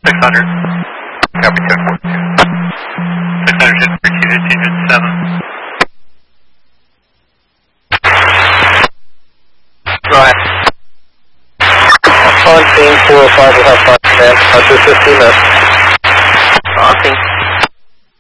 600. Copy 1042. 600, just repeat 1807. Go ahead. On team 405 will have 5 minutes. I'll do 15 minutes. On team